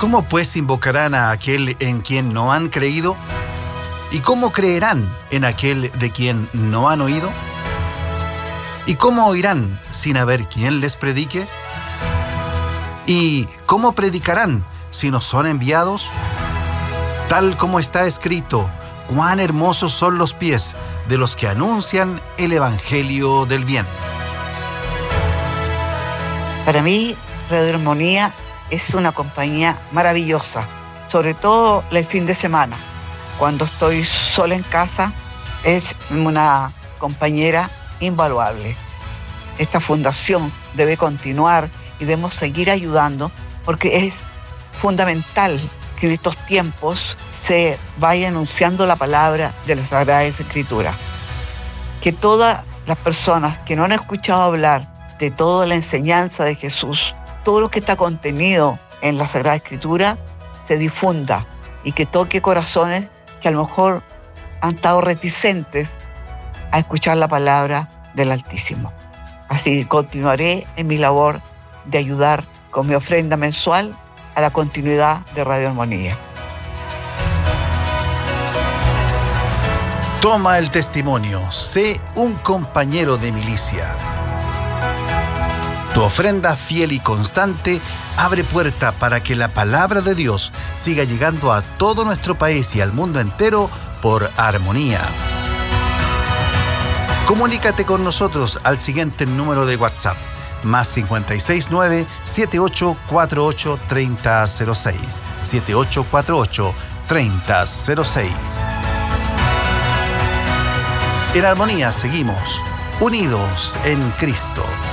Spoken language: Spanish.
¿Cómo pues invocarán a aquel en quien no han creído? ¿Y cómo creerán en aquel de quien no han oído? ¿Y cómo oirán sin haber quien les predique? ¿Y cómo predicarán si no son enviados? Tal como está escrito, cuán hermosos son los pies de los que anuncian el evangelio del bien. Para mí, Radio Armonía es una compañía maravillosa, sobre todo el fin de semana. Cuando estoy sola en casa, es una compañera invaluable. Esta fundación debe continuar y debemos seguir ayudando porque es fundamental que en estos tiempos se vaya anunciando la palabra de la Sagrada Escritura. Que todas las personas que no han escuchado hablar de toda la enseñanza de Jesús, todo lo que está contenido en la Sagrada Escritura, se difunda y que toque corazones que a lo mejor han estado reticentes a escuchar la palabra del Altísimo. Así continuaré en mi labor de ayudar con mi ofrenda mensual a la continuidad de Radio Armonía. Toma el testimonio, sé un compañero de milicia. Tu ofrenda fiel y constante abre puerta para que la palabra de Dios siga llegando a todo nuestro país y al mundo entero por Armonía. Comunícate con nosotros al siguiente número de WhatsApp, más 569-7848-3006, 7848-3006. En Armonía seguimos, unidos en Cristo.